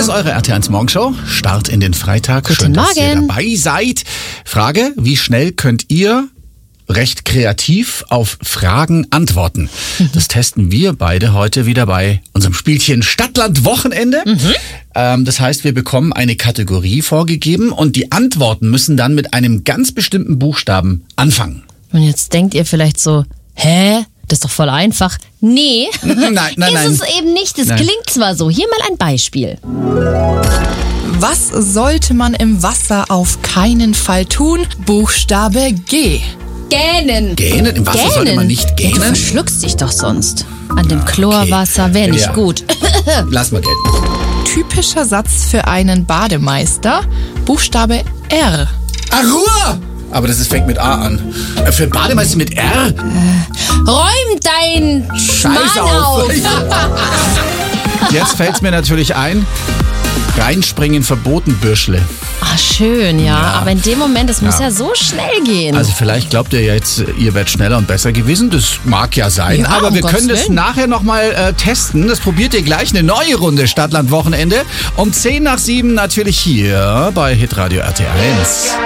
ist eure RT1 Morgenshow. Start in den Freitag. Guten Schön, dass ihr Morgen. dabei seid. Frage, wie schnell könnt ihr recht kreativ auf Fragen antworten? Das testen wir beide heute wieder bei unserem Spielchen Stadtland-Wochenende. Das heißt, wir bekommen eine Kategorie vorgegeben und die Antworten müssen dann mit einem ganz bestimmten Buchstaben anfangen. Und jetzt denkt ihr vielleicht so, hä? Das ist doch voll einfach. Nee, Nein. ist es eben nicht. Es Nein. klingt zwar so. Hier mal ein Beispiel. Was sollte man im Wasser auf keinen Fall tun? Buchstabe G. Gähnen. Gähnen? Im Wasser sollte man nicht Ja, du gähnen? verschluckst dich doch sonst. An dem Chlorwasser wäre nicht Ja. gut. Lass mal gelten. Typischer Satz für einen Bademeister? Buchstabe R. Ruhe! Aber fängt mit A an. Für einen Bademeister mit R? Räum dein Schmarrn auf. Jetzt fällt's mir natürlich ein. Reinspringen verboten, Bürschle. Ah, schön, ja. Aber in dem Moment, es muss ja so schnell gehen. Also vielleicht glaubt ihr jetzt, ihr werdet schneller und besser gewesen. Das mag ja sein. Ja, aber um wir können Gottes das Willen. nachher nochmal testen. Das probiert ihr gleich. Eine neue Runde Stadtland-Wochenende. Um 6:10 natürlich hier bei Hitradio RT1.